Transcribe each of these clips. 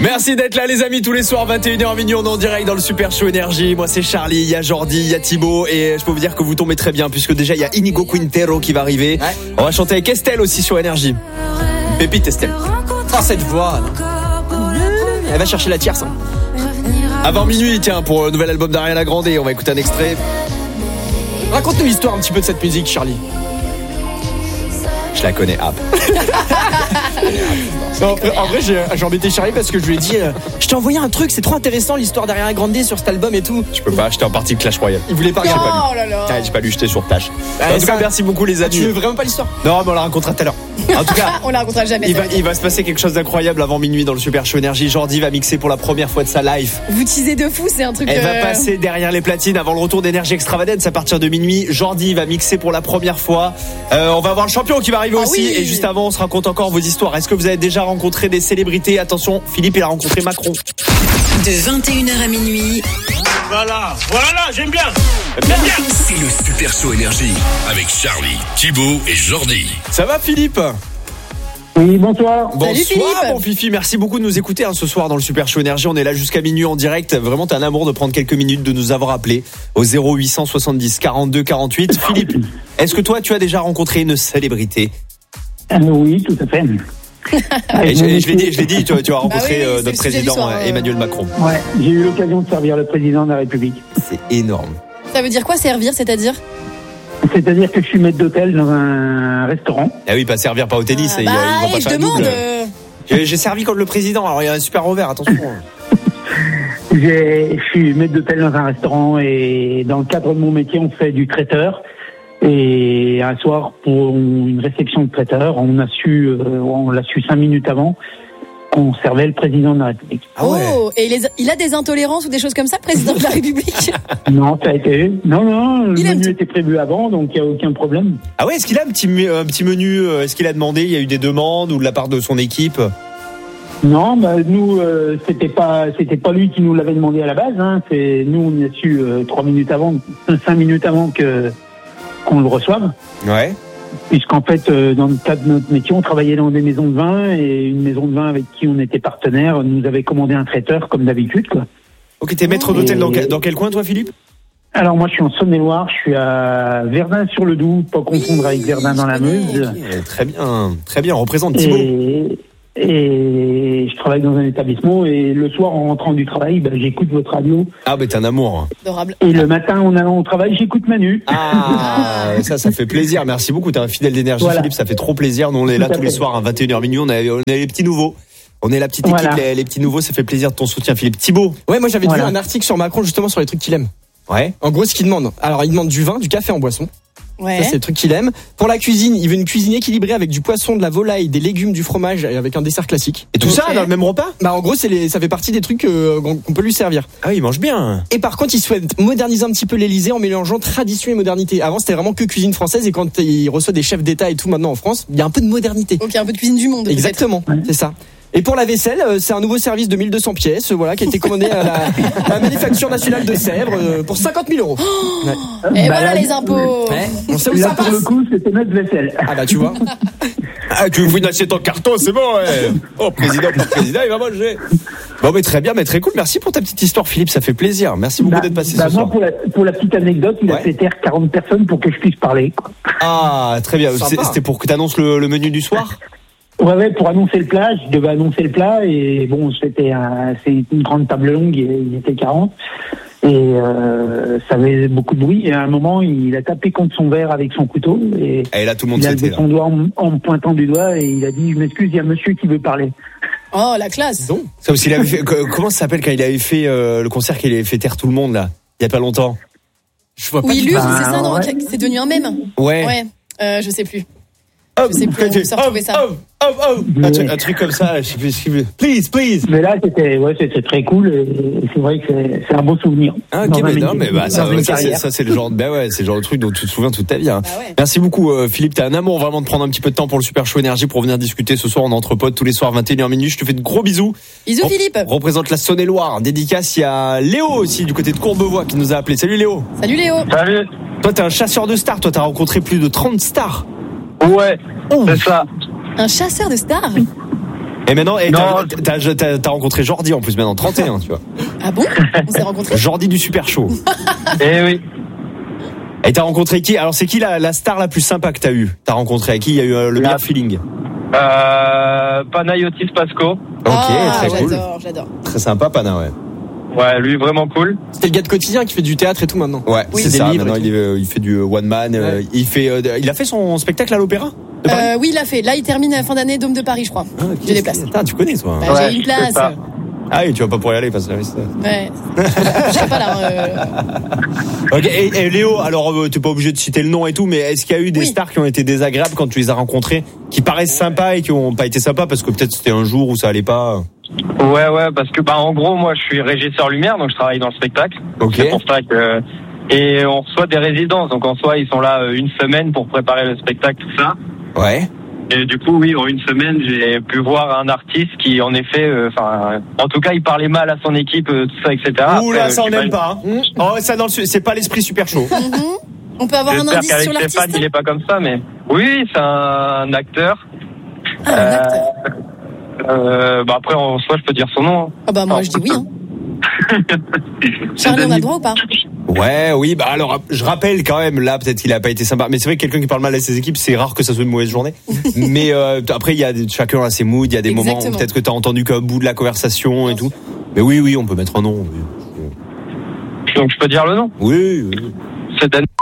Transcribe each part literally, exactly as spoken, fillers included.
Merci d'être là les amis tous les soirs vingt et une heures minuit, on est en direct dans le Super Show Énergie. Moi c'est Charlie, il y a Jordi, il y a Thibaut et je peux vous dire que vous tombez très bien puisque déjà il y a Inigo Quintero qui va arriver. Ouais. On va chanter avec Estelle aussi sur Énergie. Pépite Estelle. Oh cette voix. Elle va chercher la tierce. Hein. Avant minuit tiens pour le nouvel album d'Ariana Grande, on va écouter un extrait. Raconte-nous l'histoire un petit peu de cette musique Charlie. Je la connais, hop. Non, en vrai, j'ai, j'ai embêté Charlie parce que je lui ai dit euh, je t'ai envoyé un truc, c'est trop intéressant l'histoire d'Ariana Grande sur cet album et tout. Je peux pas, j'étais en partie Clash Royale. Il voulait pas regarder. Oh là là. Ah, j'ai pas lu, j'étais sur tâche. Ah, en tout cas, merci beaucoup les amis. Tu veux vraiment pas l'histoire? Non, mais on la racontera tout à l'heure. En tout cas, on la racontera jamais. Il va, il va se passer quelque chose d'incroyable avant minuit dans le Super Show Énergie. Jordi va mixer pour la première fois de sa live. Vous teasez de fou, c'est un truc. Elle de... va passer derrière les platines avant le retour d'Énergie Extravagance à partir de minuit. Jordi va mixer pour la première fois. Euh, on va avoir le champion qui va arriver ah, aussi. Oui. Et juste avant, on se raconte encore vos histoires. Est-ce que vous avez déjà rencontré des célébrités? Attention, Philippe, il a rencontré Macron. De vingt et une heures à minuit. Voilà, voilà, j'aime bien. J'aime bien. C'est le Super Show Énergie avec Charlie, Thibaut et Jordi. Ça va Philippe? Oui, bonsoir. Bonsoir, Salut, mon Fifi. Merci beaucoup de nous écouter hein, ce soir dans le Super Show Énergie. On est là jusqu'à minuit en direct. Vraiment, t'as un amour de prendre quelques minutes, de nous avoir appelé au zéro huit cent soixante-dix quarante-deux quarante-huit. Philippe, est-ce que toi, tu as déjà rencontré une célébrité? euh, Oui, tout à fait. Et je, je l'ai dit, je l'ai dit, tu, tu as rencontré bah oui, euh, notre président soir, euh... Emmanuel Macron. Ouais, j'ai eu l'occasion de servir le président de la République. C'est énorme. Ça veut dire quoi servir, c'est-à-dire? C'est-à-dire que je suis maître d'hôtel dans un restaurant. Ah oui, pas servir, pas au tennis. Ah, et bah, il va pas je faire demande. Euh... J'ai, j'ai servi contre le président, alors il y a un super revers, attention. j'ai, je suis maître d'hôtel dans un restaurant et dans le cadre de mon métier, on fait du traiteur. Et un soir, pour une réception de traiteur, on a su, euh, on l'a su cinq minutes avant, qu'on servait le président de la République. Ah ouais. Oh, et il, est, il a des intolérances ou des choses comme ça, le président de la République? Non, ça a été, non, non, le il menu était prévu avant, donc il n'y a aucun problème. Ah ouais, est-ce qu'il a un petit, un petit menu, est-ce qu'il a demandé, il y a eu des demandes ou de la part de son équipe? Non, bah nous, euh, c'était pas, c'était pas lui qui nous l'avait demandé à la base, hein. C'est nous, on a su euh, trois minutes avant, cinq minutes avant que qu'on le reçoive. Ouais. Puisqu'en fait, euh, dans le cadre de notre métier, on travaillait dans des maisons de vin et une maison de vin avec qui on était partenaire nous avait commandé un traiteur comme d'habitude, quoi. Ok, t'es maître d'hôtel et... dans, quel, dans quel coin, toi, Philippe? Alors moi, je suis en Saône-et-Loire, je suis à Verdun-sur-le-Doubs, pas confondre avec Verdun dans la Meuse. Okay, très bien, très bien, on représente Thibaut. Et... Et je travaille dans un établissement et le soir en rentrant du travail, ben, j'écoute votre radio. Ah ben t'es un amour. Adorable. Et le matin en allant au travail, j'écoute Manu. Ah ça, ça fait plaisir. Merci beaucoup. T'es un fidèle d'énergie, voilà. Philippe. Ça fait trop plaisir. Nous on est là Tout tous les soirs à vingt et une heures minuit. On est, on est les petits nouveaux. On est la petite équipe, voilà. les, les petits nouveaux. Ça fait plaisir de ton soutien, Philippe. Thibaut. Ouais, moi j'avais voilà. vu un article sur Macron justement sur les trucs qu'il aime. Ouais. En gros, ce qu'il demande. Alors il demande du vin, du café en boisson. Ouais. Ça, c'est le truc qu'il aime. Pour la cuisine, il veut une cuisine équilibrée avec du poisson, de la volaille, des légumes, du fromage et avec un dessert classique. Et tout okay. ça dans le même repas? Bah, en gros, c'est les, ça fait partie des trucs euh, qu'on peut lui servir. Ah oui, il mange bien. Et par contre, il souhaite moderniser un petit peu l'Élysée en mélangeant tradition et modernité. Avant, c'était vraiment que cuisine française et quand il reçoit des chefs d'État et tout maintenant en France, il y a un peu de modernité. Ok, un peu de cuisine du monde. Exactement, peut-être. C'est ça. Et pour la vaisselle, c'est un nouveau service de mille deux cents pièces, voilà, qui a été commandé à la, à la Manufacture Nationale de Sèvres pour cinquante mille euros. Oh ouais. Et bah voilà là, les impôts. Ouais. On sait où là, ça pour passe. le coup, c'était notre vaisselle. Ah bah tu vois. Ah, tu veux une assiette en carton, c'est bon, ouais. Oh, président, pour président, il va manger. Bon, mais très bien, mais très cool. Merci pour ta petite histoire, Philippe, ça fait plaisir. Merci beaucoup bah, d'être passé bah ce moi, soir. Pour la, pour la petite anecdote, il ouais. a fait taire quarante personnes pour que je puisse parler, quoi. Ah, très bien. C'est, c'était pour que tu annonces le, le menu du soir? Ouais, ouais, pour annoncer le plat, je devais annoncer le plat et bon, c'était un, c'est une grande table longue, il était quarante et euh, ça avait beaucoup de bruit et à un moment, il a tapé contre son verre avec son couteau et, et là, tout le monde il a levé son doigt en, en me pointant du doigt et il a dit, je m'excuse, il y a monsieur qui veut parler. Oh, la classe. Donc, ça aussi, il avait fait, comment ça s'appelle quand il avait fait euh, le concert qu'il avait fait taire tout le monde là, il y a pas longtemps? Je vois pas. Oui, Luz, bah, c'est ça, non, ouais. C'est devenu un mème. Ouais. Ouais, euh, je sais plus. Oh, je sais plus, on s'est retrouvé ça. Oh, oh, oh. Un, truc, un truc comme ça, je sais plus, please, please. Mais là, c'était, ouais, c'était très cool et c'est vrai que c'est, c'est un beau souvenir. Ah, ok, mais non, mais bah, ça, ça, c'est, ça, c'est le genre, bah ouais, c'est le genre de truc dont tu te souviens toute ta vie, hein. Ah ouais. Merci beaucoup, euh, Philippe, t'as un amour vraiment de prendre un petit peu de temps pour le Super Show Énergie pour venir discuter ce soir en entre potes tous les soirs vingt et une heures minuit. Je te fais de gros bisous. Bisous, Rep- Philippe. Représente la Saône-et-Loire. Dédicace, il y a Léo aussi du côté de Courbevoie qui nous a appelé. Salut Léo. Salut Léo. Salut. Toi, t'es un chasseur de stars. Toi, t'as rencontré plus de trente stars. Ouais, oh. C'est ça. Un chasseur de stars? Et maintenant, et Non. t'as, t'as, t'as, t'as rencontré Jordi en plus maintenant, trente et un, tu vois. Ah bon? On s'est rencontrés? Jordi du Super Show. Eh oui. Et t'as rencontré qui? Alors c'est qui la, la star la plus sympa que t'as eu? T'as rencontré avec qui il y a eu euh, le La- meilleur feeling? Euh, Panayotis Pasco. Ok, Ah, très cool. j'adore, j'adore. Très sympa, Pana, ouais. Ouais, lui vraiment cool. C'était le gars de quotidien qui fait du théâtre et tout maintenant. Ouais, Oui, c'est des ça. livres Maintenant, et il, est, euh, il fait du one man. euh, Ouais. Il fait, euh, il a fait son spectacle à l'Opéra de Paris. Euh, oui, il l'a fait. Là, il termine à la fin d'année, Dôme de Paris, je crois. Ah, ok. J'ai des places. Putain, tu connais toi. Bah, Ouais, j'ai une je sais place. pas. Ah oui, tu vas pas pour y aller parce que. Ouais. Je serai pas là. euh. Ok, et, et Léo, alors euh, t'es pas obligé de citer le nom et tout, mais est-ce qu'il y a eu des Oui. stars qui ont été désagréables quand tu les as rencontrés, qui paraissent sympas et qui ont pas été sympas parce que peut-être c'était un jour où ça allait pas? Ouais, ouais, parce que bah en gros, moi, je suis régisseur lumière, donc je travaille dans le spectacle. Ok. C'est pour ça que et on reçoit des résidences, donc en soi, ils sont là euh, une semaine pour préparer le spectacle, tout ça. Ouais. Et du coup, oui, en une semaine, j'ai pu voir un artiste qui, en effet, enfin, euh, en tout cas, il parlait mal à son équipe, euh, tout ça, et cetera. Ouh là, Après, ça on j'imagine- aime pas. Hein. Oh, ça dans le, su- c'est pas l'esprit Super Show. Mhm. On peut avoir un J'espère indice qu'avec sur Stéphane, l'artiste? il est pas comme ça, mais oui, c'est un acteur. Ah, un acteur. Euh, bah après, en soi, je peux dire son nom. hein. Ah bah moi, je dis oui. Hein. C'est Charlie, on a Danny- le droit ou pas? Ouais, oui, bah alors je rappelle quand même là peut-être qu'il a pas été sympa, mais c'est vrai que quelqu'un qui parle mal à ses équipes, c'est rare que ça soit une mauvaise journée. Mais euh, après il y a des- chacun a ses moods, il y a des moments où Exactement. peut-être que t'as entendu qu'un bout de la conversation et tout. Mais oui, oui, on peut mettre un nom. Oui, Donc, je peux dire le nom. oui. oui. C'est Dan.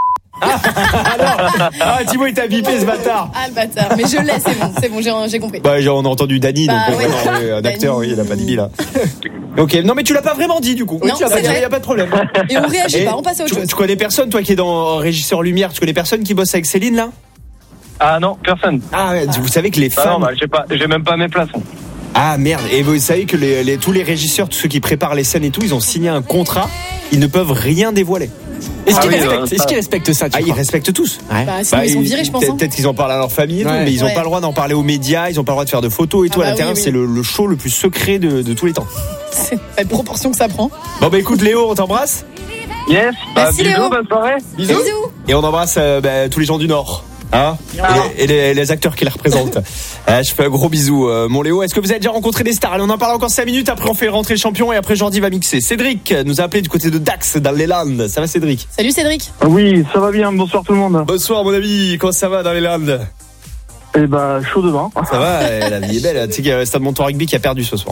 Ah, Thibaut il t'a bipé ce bâtard. Ah, le bâtard. Mais je l'ai, c'est bon, c'est bon, j'ai, j'ai compris. Bah genre, on a entendu Dany, Bah, donc ouais. euh, vraiment, oui, un acteur, Dany. oui, il a pas dit là. Ok, non mais tu l'as pas vraiment dit du coup. Non, tu l'as c'est pas dit, vrai. y a pas de problème. Et on réagit Et pas, on passe à autre tu, chose. tu connais personne, toi qui es dans Régisseur Lumière, tu connais personne qui bosse avec Céline là? Ah non, personne. Ah ouais, vous savez que les Pas femmes. normal, j'ai pas, j'ai même pas mes plaçons. Ah merde, et vous savez que les, les- tous les régisseurs, tous ceux qui préparent les scènes et tout, ils ont signé un contrat, ils ne peuvent rien dévoiler. Est-ce Ah qu'ils oui, respectent, euh, est-ce qu'ils respectent ça, tu Ah, ils crois? respectent tous. Ouais. Bah, sinon, ils sont virés, je pense. Peut-être Hein. peut-être qu'ils en parlent à leur famille et tout, Ouais. mais ils ont Ouais. pas le droit d'en parler aux médias, ils ont pas le droit de faire de photos et Ah tout. à bah l'intérieur, oui, oui. c'est le, le show le plus secret de, de tous les temps. C'est la proportion que ça prend. Bon bah écoute Léo, on t'embrasse. Yes. Bah, Merci, bisous, Léo. bonne soirée. Bisous. Bisous. Et on embrasse euh, bah, tous les gens du Nord. Hein et, les, et les- les acteurs qui les représentent. Euh, je fais un gros bisou, euh, mon Léo. Est-ce que vous avez déjà rencontré des stars? Allez, on en parle encore cinq minutes. Après, on fait rentrer le champion et après, Jordi va mixer. Cédric nous a appelé du côté de Dax, dans les Landes. Ça va, Cédric? Salut Cédric. Oui, ça va bien, bonsoir tout le monde. Bonsoir, mon ami. Comment ça va dans les Landes? Eh bah, chaud devant. Ça va, euh, la vie est belle. Tu sais qu'il y a le Stade Montour Rugby qui a perdu ce soir.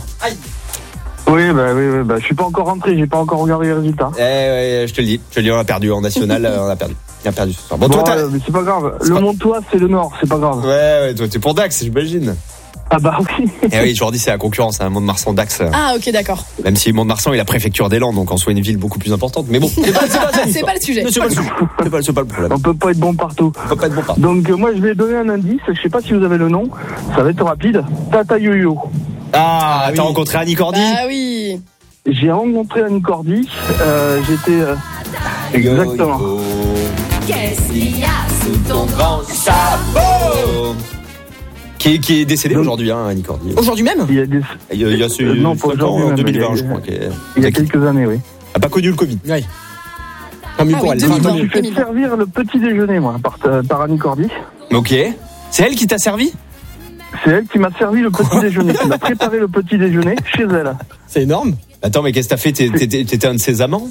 Oui, bah, oui, oui, bah, je suis pas encore rentré, j'ai pas encore regardé les résultats. Eh ouais, je te le dis. Je te le dis, on a perdu en national. euh, on a perdu. On a perdu ce soir. Bon, Bon, toi, t'as. euh, mais c'est pas grave. C'est Le pas- Montois, c'est le Nord, c'est pas grave. Ouais, ouais, toi, t'es pour Dax, j'imagine. Ah bah oui. Eh oui, Jordi, c'est la concurrence, hein, Mont-de-Marsan, Dax. Ah, ok, d'accord. Même si Mont-de-Marsan est la préfecture des Landes, donc en soi une ville beaucoup plus importante. Mais bon, c'est pas, c'est pas, ça, C'est l'histoire. pas le sujet. C'est pas le sujet. C'est pas, c'est pas le problème. On peut pas être bon partout. On peut pas être bon partout. Donc, euh, moi, je vais donner un indice, je sais pas si vous avez le nom, ça va être rapide. Tata Yo-Yo. Ah, t'as oui. rencontré Annie Cordy? Ah oui. J'ai rencontré Annie Cordy, euh, j'étais... euh, Exactement. Qu'est-ce qu'il y a sous ton grand chapeau? Qui est, qui est décédée Donc- aujourd'hui, hein, Annie Cordy. Aujourd'hui même? Il y a, des... Il y a, il y a ce, Euh, non, pas cinq ans, aujourd'hui en même, deux mille vingt, il y a- je crois. qu'elle- il y a qu'elle quelques années, oui. a pas connu le Covid. Oui. Tant mieux Ah pour oui, elle. deux mille Je vingt. me suis fait servir le petit déjeuner, moi, par, par Annie Cordy. Ok. C'est elle qui t'a servi? C'est elle qui m'a servi le petit déjeuner, qui m'a préparé le petit déjeuner chez elle. C'est énorme. Attends, mais qu'est-ce que t'as fait? T'es- T'étais t'étais un de ses amants?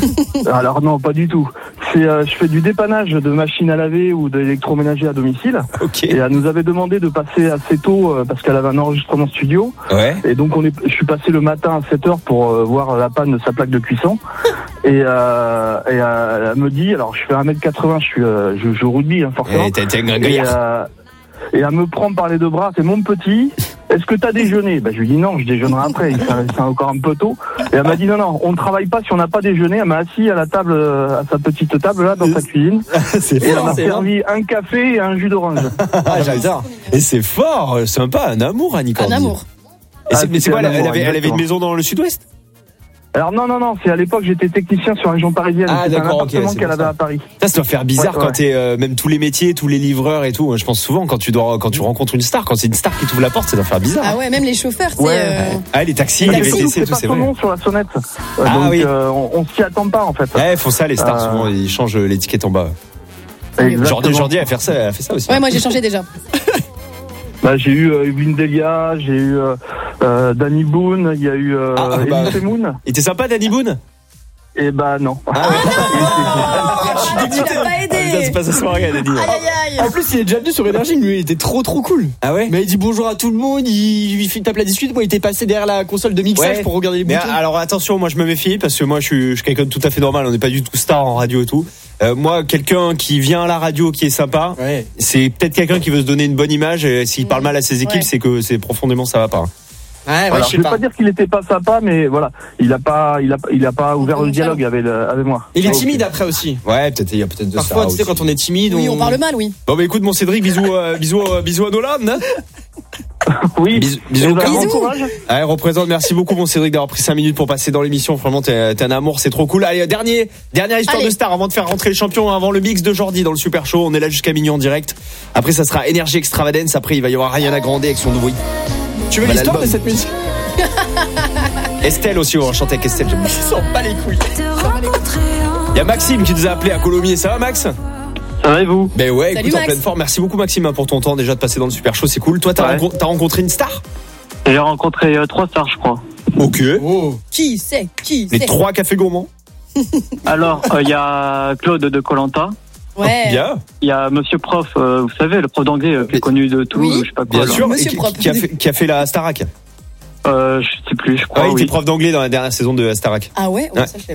Alors non, pas du tout. C'est, euh, je fais du dépannage de machines à laver ou d'électroménager à domicile. Ok. Et elle nous avait demandé de passer assez tôt euh, parce qu'elle avait un enregistrement studio. Ouais. Et donc on est, je suis passé le matin à sept heures pour euh, voir la panne de sa plaque de cuisson. Et, euh, et euh, elle me dit, alors je fais un mètre quatre-vingts, je suis, euh, je joue au rugby hein, forcément. Et t'as été un Et, gringuillard. euh, et elle me prend par les deux bras, c'est mon petit. Est-ce que t'as déjeuné? Ben je lui dis non, je déjeunerai après. C'est c'est encore un peu tôt. Et elle m'a dit non non, on ne travaille pas si on n'a pas déjeuné. Elle m'a assis à la table, euh, à sa petite table là dans sa cuisine. C'est Et elle fort. m'a c'est servi un café et un jus d'orange. Ah, j'adore. Et c'est fort, sympa, un amour, Annie Cordy. Un amour. Et c'est- Ah, mais c'est c'était quoi, un elle, elle amour, avait, elle avait une exactement. maison dans le sud-ouest? Alors non non non, c'est à l'époque j'étais technicien sur la région parisienne. Ah, c'est un d'accord, ok, appartement c'est qu'elle pour avait ça. à Paris. Ça, ça doit faire bizarre Ouais, quand ouais. t'es, euh, même tous les métiers, tous les livreurs et tout. Je pense souvent quand tu dois, quand tu rencontres une star, quand c'est une star qui t'ouvre la porte, ça doit faire bizarre. Ah ouais, même les chauffeurs, tu sais. Ouais. euh, Ah, les taxis, Les les taxis. V T C, C'est tout, pas c'est son vrai. nom sur la sonnette. Euh, Ah donc oui. euh, on, on s'y attend pas en fait. Ouais, ils font ça, les stars, Euh, souvent, ils changent l'étiquette en bas. Exactement. Jordi, Jordi a fait ça, a fait ça aussi. Ouais, moi j'ai changé déjà. Bah, j'ai eu euh, Evelyne Delia, j'ai eu euh, euh, Danny Boone, il y a eu euh, Ah, bah, Elise Moon. Il était sympa, Danny Boone? Et bah non. Ah, ouais. Ah, tu l'as pas Ah, aidé. ça se passe ce soir, Danny. Aïe aïe aïe. En plus, il est déjà venu sur Énergie, lui, il était trop trop cool. Ah ouais? Mais il dit bonjour à tout le monde, il, il tape la discute. Moi, il était passé derrière la console de mixage Ouais. pour regarder les Mais boutons. alors attention, moi je me méfie parce que moi je suis, je suis quelqu'un de tout à fait normal. On n'est pas du tout star en radio et tout. Euh, moi, quelqu'un qui vient à la radio, qui est sympa, Ouais. c'est peut-être quelqu'un qui veut se donner une bonne image. Et s'il parle mal à ses équipes, Ouais. c'est que c'est profondément ça va pas. Ouais, ouais, Alors, je je sais vais pas. pas dire qu'il était pas sympa, mais voilà, il a pas, il a, il a pas ouvert le dialogue avec, le- avec moi. Il est Ok. timide après aussi. Ouais, peut-être il y a peut-être de Parfois, ça. tu sais, aussi. quand on est timide, Oui, on parle mal, oui. Bon bah écoute mon Cédric, bisous, euh, bisous, euh, bisous à Nolan. Hein. Oui. Bisous, bisous. Eh ben, Bisous. bon courage. Allez, représente. Merci beaucoup mon Cédric d'avoir pris cinq minutes pour passer dans l'émission. Vraiment, t'es, t'es un amour, c'est trop cool. Allez, dernier, dernière histoire Allez. de star avant de faire rentrer les champions, avant le mix de Jordi dans le Super Show. On est là jusqu'à minuit en direct. Après, ça sera Énergie Extravagance. Après, il va y avoir Ariana Grande avec son nouveau hit. Tu veux Bah, l'histoire de l'album. cette musique? Estelle aussi, on va chanter avec Estelle. J'aime bien. Il s'en bat les couilles. Il y a Maxime qui nous a appelé à Colomiers. Ça va, Max? Ça va et vous? Ben ouais, Salut, écoute, en Max. pleine forme. Merci beaucoup, Maxime, hein, pour ton temps déjà de passer dans le Super Show. C'est cool. Toi, t'as, Ouais. renco- t'as rencontré une star? J'ai rencontré euh, trois stars, je crois. Ok. Oh. Qui c'est? Qui Les c'est? trois cafés gourmands. Alors, il y a Claude de Koh-Lanta. Ouais. Bien. Il y a Monsieur Prof, euh, vous savez, le prof d'anglais euh, qui est connu de tout, Oui. euh, je sais pas quoi. Bien là. sûr. Monsieur Et qui, Propre. qui a fait, qui a fait la Starac. Euh, je sais plus, je crois. Ouais, il oui. était prof d'anglais dans la dernière saison de Starac. Ah ouais, oh, Ouais. ça je sais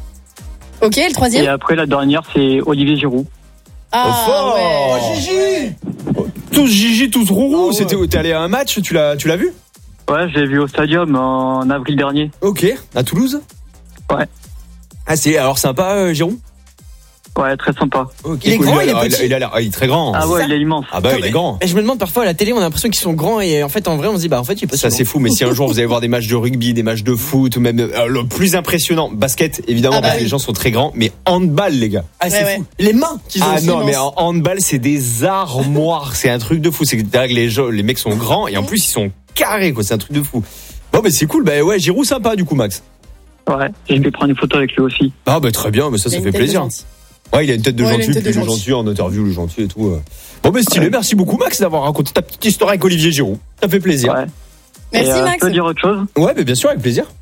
pas. Ok, le troisième. Et après, la dernière, c'est Olivier Giroud. Ah fort. ouais. Gigi! Tous Gigi, tous Rourou. Ah ouais. C'était, t'es allé à un match, tu l'as, tu l'as vu? Ouais, je l'ai vu au Stadium en avril dernier. Ok. À Toulouse? Ouais. Ah, c'est alors sympa, euh, Giroud? Ouais, très sympa. Ok, Il est cool. grand, il est a- petit. Il a l'air, ah, il est très grand. Ah ouais, ça. il est immense. Ah bah, il est grand. Et je me demande parfois à la télé, on a l'impression qu'ils sont grands et en fait, en vrai, on se dit, bah en fait, il est pas si Ça grand. c'est fou, mais si un jour vous allez voir des matchs de rugby, des matchs de foot, ou même euh, le plus impressionnant, basket évidemment, Ah bah parce que oui. les gens sont très grands, mais handball les gars. Ah, c'est Ouais, fou. Les mains qu'ils ont. Ah aussi. non, mais immense. en handball c'est des armoires, c'est un truc de fou. C'est que derrière, les gens, les mecs sont grands et en plus ils sont carrés quoi, c'est un truc de fou. Bon bah c'est cool, bah ouais, Giroud sympa du coup Max. Ouais, j'ai pu prendre une photo avec lui aussi. Ah bah très bien, mais ça Il a ça une fait tête de plaisir. gentil. Ouais, il a une tête de Ouais, il a une gentil, tête de puis il est gentil. gentil en interview, le gentil et tout. euh. Bon bah stylé, merci beaucoup Max d'avoir raconté ta petite histoire avec Olivier Giroud. Ça fait plaisir. Ouais. Merci Et, euh, Max. Je peux dire autre chose? Ouais, mais bien sûr, avec plaisir.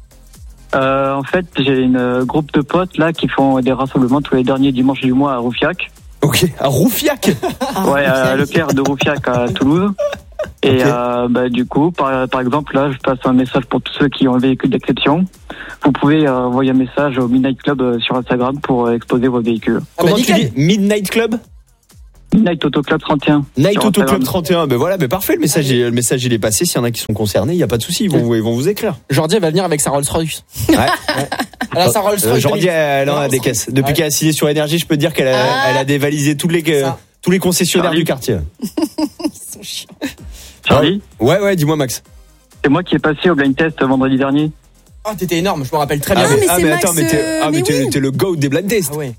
Euh, en fait, j'ai une euh, groupe de potes là qui font des rassemblements tous les derniers dimanches du mois à Roufiac. Ok, à Roufiac. Ah, Ouais, à ok. Leclerc de Roufiac à Toulouse. Et Ok. euh, bah, du coup, par, par exemple, là, je passe un message pour tous ceux qui ont un véhicule d'exception. Vous pouvez euh, envoyer un message au Midnight Club euh, sur Instagram pour euh, exposer vos véhicules. Ah bah, Comment tu nickel. dis Midnight Club? Midnight Auto Club trente et un. Night sur Auto Club Instagram. trente et un, ben voilà, ben parfait, le message, est- le message il est passé, s'il y en a qui sont concernés, il n'y a pas de souci, ils vont, ils vont vous écrire. Jordi elle va venir avec sa Rolls Royce. Ouais. Elle a sa Rolls Euh, Royce. Jordi, elle en a Non, des c'est- caisses. Depuis Ouais. qu'elle a signé sur Énergie, je peux te dire qu'elle a, Ah. elle a dévalisé tous les, Ça. tous les concessionnaires Charlie. du quartier. Ils sont chiants. Charlie, Ouais, ouais, dis-moi Max. c'est moi qui ai passé au blind test vendredi dernier. Oh, t'étais énorme, je me rappelle très Ah, bien. mais c'est Max, attends, mais t'es, euh, ah, mais mais t'es, oui. t'es le goat des blind tests. Ah ouais.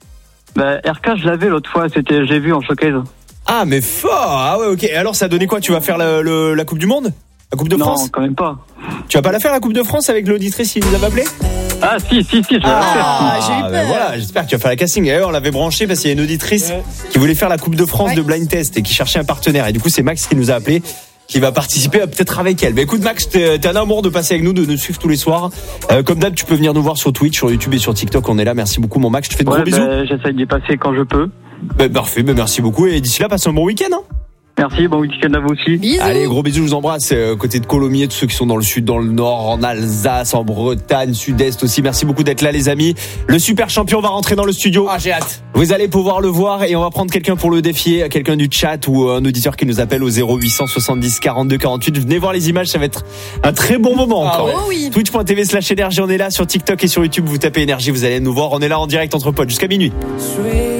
Bah, R K, je l'avais l'autre fois, c'était, j'ai vu en showcase. Ah, mais fort! Ah ouais, ok. Et alors, ça a donné quoi? Tu vas faire le- le- la Coupe du Monde? La Coupe de Non, France? quand même pas. Tu vas pas la faire la Coupe de France avec l'auditrice qui nous avait appelé? Ah, si, si, si, je vais la faire. Ah, j'ai eu ben peur. voilà, j'espère que tu vas faire la casting. Et on l'avait branché parce qu'il y a une auditrice qui voulait faire la Coupe de France Ouais. de blind test et qui cherchait un partenaire. Et du coup, c'est Max qui nous a appelé, qui va participer euh, peut-être avec elle. Mais écoute, Max, t'es, t'es un amour de passer avec nous, de nous suivre tous les soirs. Euh, comme d'hab, tu peux venir nous voir sur Twitch, sur YouTube et sur TikTok. On est là. Merci beaucoup, mon Max. Je te fais de Ouais, gros bisous. bah, j'essaye d'y passer quand je peux. Ben, parfait. Ben, merci beaucoup. Et d'ici là, passe un bon week-end. Hein. Merci, bon week-end à vous aussi. Bisous. Allez, gros bisous, je vous embrasse. Euh, côté de Colomiers, tous ceux qui sont dans le sud, dans le nord, en Alsace, en Bretagne, sud-est aussi. Merci beaucoup d'être là, les amis. Le super champion va rentrer dans le studio. Ah, j'ai hâte. Vous allez pouvoir le voir et on va prendre quelqu'un pour le défier, quelqu'un du chat ou un auditeur qui nous appelle au zéro huit cent soixante-dix quarante-deux quarante-huit. Venez voir les images, ça va être un très bon moment Ah encore. ouais. Oh oui. Twitch point t v slash énergie, on est là sur TikTok et sur YouTube. Vous tapez énergie, vous allez nous voir. On est là en direct entre potes jusqu'à minuit. Sweet